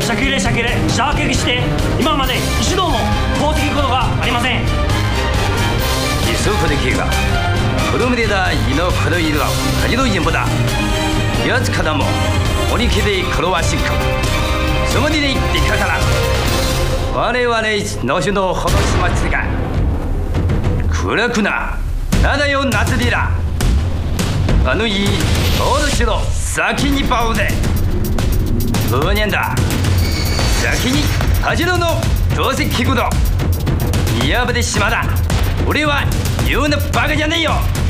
射撃して今まで一度も投擲ことがありません。 이소프리키가 그룹에다 이노 그로이로 가지도 인보다 여츠카다모 오리키데이 그로와시크 스무디데이 디카타라 와레와레 노시노 호도시마츠가 그렇구나 나다요 나츠디라 아누이 어르시로 사키니 바우데 은연다 사키니 하지로노 도세키구도 이야부데 심하다 우리와 유는 바가じゃねえよ